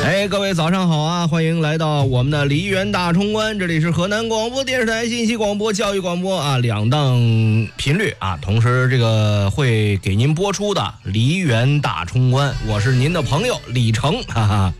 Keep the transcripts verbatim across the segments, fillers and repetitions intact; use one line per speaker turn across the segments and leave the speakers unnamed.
哎，各位早上好啊！欢迎来到我们的梨园大冲关，这里是河南广播电视台信息广播、教育广播啊两档频率啊，同时这个会给您播出的梨园大冲关，我是您的朋友李成，哈哈。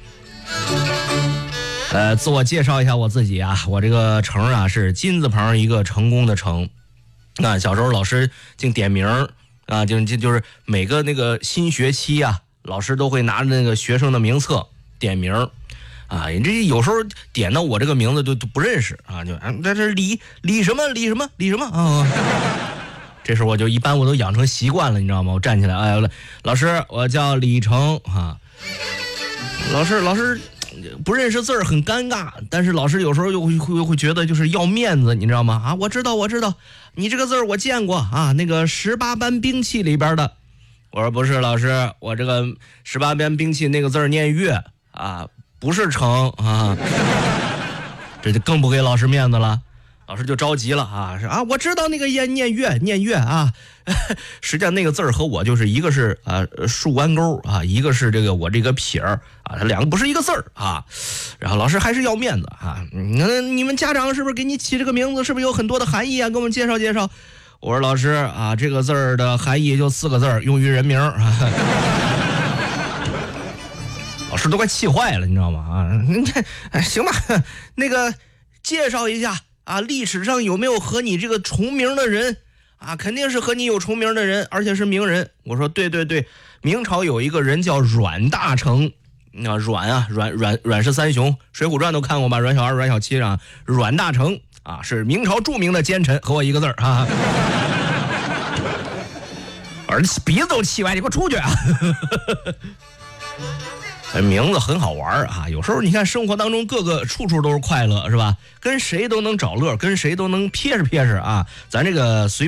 呃，自我介绍一下我自己啊，我这个成啊是金字旁一个成功的成。那小时候老师净点名啊，就就就是每个那个新学期啊，老师都会拿着那个学生的名册点名啊，这有时候点到我这个名字就就不认识啊，就啊这是李李什么李什么李什么啊。这时候我就一般我都养成习惯了，你知道吗？我站起来，哎，老师，我叫李成啊。老师，老师不认识字儿很尴尬，但是老师有时候又会会会觉得就是要面子，你知道吗？啊，我知道，我知道，你这个字儿我见过啊，那个十八般兵器里边的。我说不是，老师，我这个十八般兵器那个字儿念月啊，不是成啊。这就更不给老师面子了。老师就着急了啊，是啊，我知道那个念念月念月啊，实际上那个字儿和我就是一个是啊竖弯钩啊，一个是这个我这个撇儿啊，它两个不是一个字儿啊。然后老师还是要面子啊，那你们家长是不是给你起这个名字是不是有很多的含义啊？给我们介绍介绍。我说老师啊，这个字儿的含义就四个字儿，用于人名啊。老师都快气坏了，你知道吗？啊，你看，行吧，那个介绍一下。啊，历史上有没有和你这个重名的人啊？肯定是和你有重名的人，而且是名人。我说对对对，明朝有一个人叫阮大铖，啊阮啊阮阮阮氏三雄，《水浒传》都看过吧？阮小二、阮小七啊，阮大铖啊是明朝著名的奸臣，和我一个字儿啊。儿子鼻子都气歪，你给我出去啊！名字很好玩啊，有时候你看生活当中各个处处都是快乐，是吧？跟谁都能找乐，跟谁都能撇着撇着啊。咱这个随